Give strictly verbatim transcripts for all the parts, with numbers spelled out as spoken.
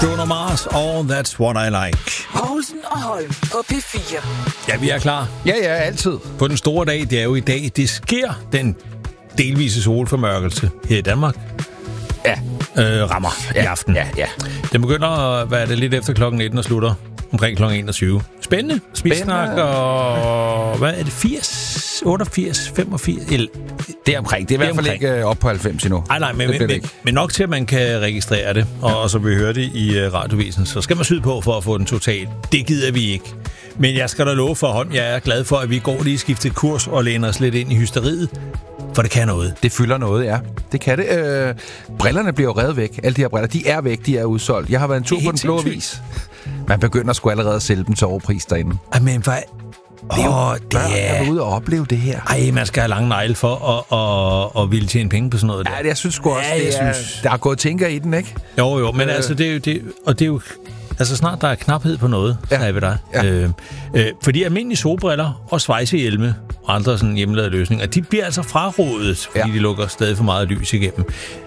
Bruno Mars, All That's What I Like. Poulsen og Holm på P fire. Ja, vi er klar. Ja, ja, altid. På den store dag, det er jo i dag, det sker den delvise solformørkelse her i Danmark. Ja. Øh, rammer ja. i aften. Ja, ja. Den begynder, hvad er det, lidt efter klokken nitten og slutter omkring klokken enogtyve. Spændende. Smidsnak og... Hvad er det? firs, otteogfirs, femogfirs? Det er omkring. Det er i hvert fald ikke op på halvfems endnu. Nej, nej, men, men, men nok til, at man kan registrere det. Og, ja. og som vi hørte i uh, radiovisen, så skal man syde på for at få den total. Det gider vi ikke. Men jeg skal da love for hånd, jeg er glad for, at vi går lige skiftet kurs og læner os lidt ind i hysteriet. For det kan noget. Det fylder noget, ja. Det kan det. Øh, brillerne bliver jo revet væk. Alle de her briller, de er væk, de er udsolgt. Jeg har været en tur på Den Blå Avis. Man begynder sgu allerede at sælge dem til overpris derinde. Men hvad... Det er jo oh, det er... jeg vil ud og opleve det her. Ej, man skal have lange negle for at og, og ville tjene penge på sådan noget der. Ja, det, jeg synes sgu også, ja, det er, synes... der er gået tænker i den, ikke? Jo, jo, men øh... altså, det er jo... Det, og det er jo altså, snart der er knaphed på noget, ja. Så er vi der. Ja. Øh, øh, fordi almindelige solbriller og svejsehjelme og andre sådan hjemmelavede løsninger, de bliver altså frarådet, fordi ja. de lukker stadig for meget lys igennem.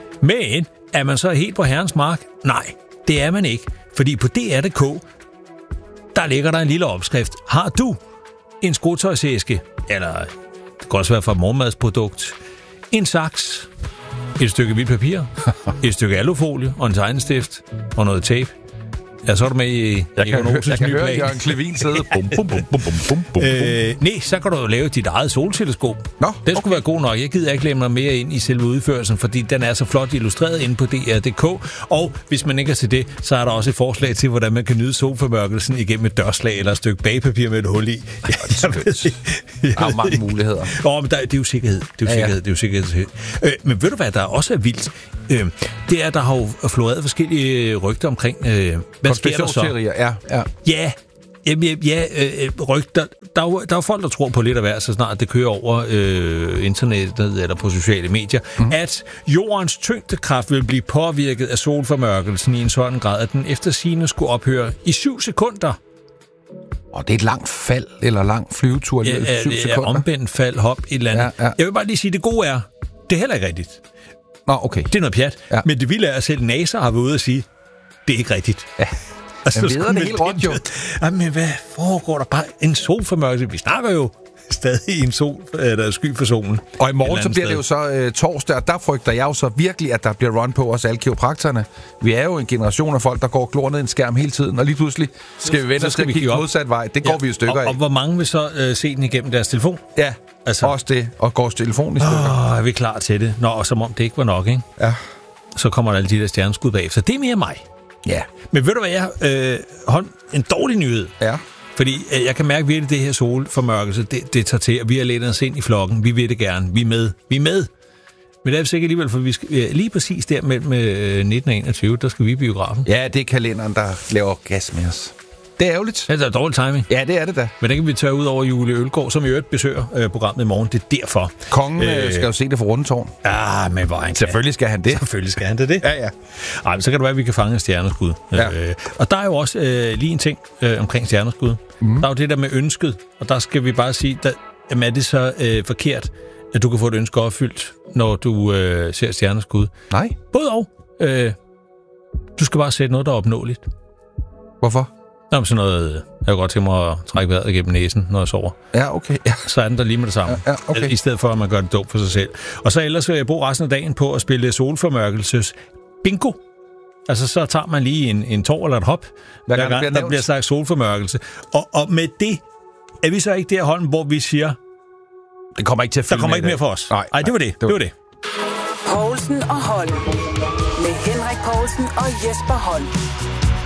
Men er man så helt på herrens mark? Nej, det er man ikke. Fordi på D R punktum d k, der ligger der en lille opskrift. Har du en skotøjsæske, eller det kan også være fra et morgenmadsprodukt, en saks, et stykke hvidt papir, et stykke alufolie og en tegnestift og noget tape. Ja, så er du med i Jeg kan, høre, jeg kan høre Jørgen Klevin sidde. Bum, bum, bum, bum, bum, bum. Øh, nej, så kan du jo lave dit eget solteleskop. Nå, det skulle okay. være god nok. Jeg gider ikke lade mig mere ind i selve udførelsen, fordi den er så flot illustreret inde på D R punktum d k. Og hvis man ikke er til det, så er der også et forslag til, hvordan man kan nyde solformørkelsen igennem et dørslag eller et stykke bagpapir med et hul i. Ja, der er jo mange muligheder. Åh, men der, det er jo sikkerhed. Det er jo ja, sikkerhed. ja. Det er jo sikkerhed. Øh, men ved du hvad, der også er vildt? Øh, det er, der har jo floreret forskellige rygter omkring, øh, hvad sker der så? Ja, ja. Ja, ja, ja øh, rygter. Der er, jo, der er jo folk, der tror på lidt af hver, så snart det kører over øh, internettet eller på sociale medier, mm. at jordens tyngdekraft vil blive påvirket af solformørkelsen i en sådan grad, at den eftersigende skulle ophøre i syv sekunder. Og det er et langt fald, eller lang flyvetur i ja, syv sekunder. Ja, omvendt fald, hop, et eller andet. Ja, ja. Jeg vil bare lige sige, det gode er, det er heller ikke rigtigt. Nå, okay. Det er noget pjat. Ja. Men det vilde er, at selv NASA har været ude og sige, det er ikke rigtigt. Ja. Altså, men ved det helt rundt jo. Jamen, hvad foregår der bare? En solformørkelse. Vi snakker jo stadig i en sol, der er sky for solen. Og i morgen så bliver sted. det jo så øh, torsdag, og der frygter jeg jo så virkelig, at der bliver run på os alle kiropraktorerne. Vi er jo en generation af folk, der går glor ned i en skærm hele tiden, og lige pludselig skal vi vende og skal kigge modsat vej. Det går ja. vi jo stykker og, af. Og hvor mange vil så øh, se den igennem deres telefon? Ja, altså. Også det, og går telefonen i stykker. Åh, er vi klar til det? Nå, og som om det ikke var nok, ikke? Ja. Så kommer der alle de der stjerneskud bagefter. Det er mere mig. Ja. Men ved du hvad, jeg øh, holdt en dårlig nyhed. Ja. Fordi øh, jeg kan mærke virkelig, det her solformørkelse, det, det tager til, og vi har ledt os ind i flokken. Vi vil det gerne. Vi er med. Vi er med. Men det er sikkert alligevel, for vi skal, ja, lige præcis der mellem øh, nitten og enogtyve, der skal vi i biografen. Ja, det er kalenderen, der laver gas med os. Det er ærgerligt. Det er dårlig timing. Ja, det er det da. Men den kan vi tørre ud over Julie Ølgaard, som i øvrigt besøger øh, programmet i morgen. Det er derfor. Kongen øh, skal jo se det fra Rundetårn. Ja, men hvor han Selvfølgelig skal han det. Selvfølgelig skal han det. det. Ja, ja. Ej, men så kan det være, at vi kan fange en stjerneskud. Ja. Øh, og der er jo også øh, lige en ting øh, omkring stjerneskud. Mm. Der er jo det der med ønsket, og der skal vi bare sige, der, jamen er det så øh, forkert, at du kan få et ønske opfyldt, når du øh, ser stjerneskud? Nej. Både og. Øh, du skal bare sætte noget, der er opnåeligt. Hvorfor? Nå, men sådan noget, jeg kan godt tænke mig at trække vejret igennem næsen, når jeg sover. Ja, okay. Ja. Så er den der lige med det samme. Ja, ja, okay. I stedet for, at man gør det dumt for sig selv. Og så ellers vil jeg bruge resten af dagen på at spille solformørkelses bingo. Altså, så tager man lige en, en tår eller et hop, hver gang, gang der, der bliver sagt solformørkelse. Og, og med det er vi så ikke der Holm, hvor vi siger, det kommer ikke til at der kommer ikke mere for os. Nej, nej, det var det. Det var det. Poulsen og Holm. Med Henrik Poulsen og Jesper Holm.